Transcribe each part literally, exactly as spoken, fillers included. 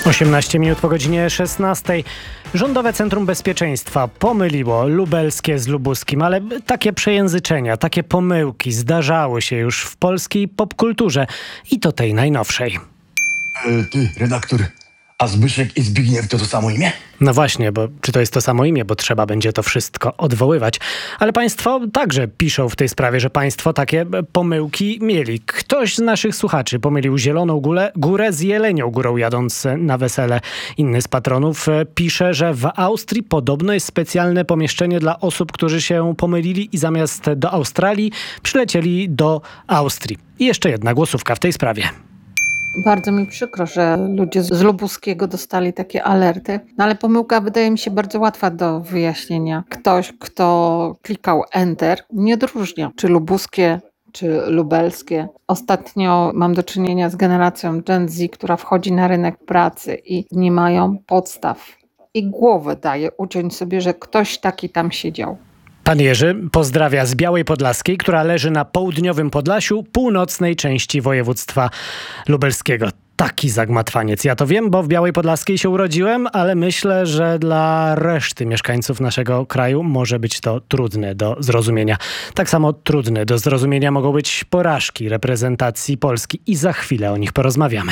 osiemnaście minut po godzinie szesnastej. Rządowe Centrum Bezpieczeństwa pomyliło lubelskie z lubuskim, ale takie przejęzyczenia, takie pomyłki zdarzały się już w polskiej popkulturze i to tej najnowszej. E, ty, redaktor, a Zbyszek i Zbigniew to to samo imię? No właśnie, bo czy to jest to samo imię, bo trzeba będzie to wszystko odwoływać. Ale państwo także piszą w tej sprawie, że państwo takie pomyłki mieli. Ktoś z naszych słuchaczy pomylił Zieloną Górę, górę z Jelenią Górą, jadąc na wesele. Inny z patronów pisze, że w Austrii podobno jest specjalne pomieszczenie dla osób, którzy się pomylili i zamiast do Australii przylecieli do Austrii. I jeszcze jedna głosówka w tej sprawie. Bardzo mi przykro, że ludzie z Lubuskiego dostali takie alerty, no ale pomyłka wydaje mi się bardzo łatwa do wyjaśnienia. Ktoś, kto klikał Enter, nie odróżnia, czy lubuskie, czy lubelskie. Ostatnio mam do czynienia z generacją Gen Z, która wchodzi na rynek pracy i nie mają podstaw. I głowę daje uciąć sobie, że ktoś taki tam siedział. Pan Jerzy pozdrawia z Białej Podlaskiej, która leży na południowym Podlasiu, północnej części województwa lubelskiego. Taki zagmatwaniec. Ja to wiem, bo w Białej Podlaskiej się urodziłem, ale myślę, że dla reszty mieszkańców naszego kraju może być to trudne do zrozumienia. Tak samo trudne do zrozumienia mogą być porażki reprezentacji Polski i za chwilę o nich porozmawiamy.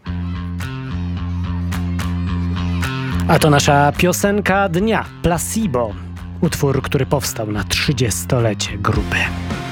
A to nasza piosenka dnia, Placebo. Utwór, który powstał na trzydziestolecie grupy.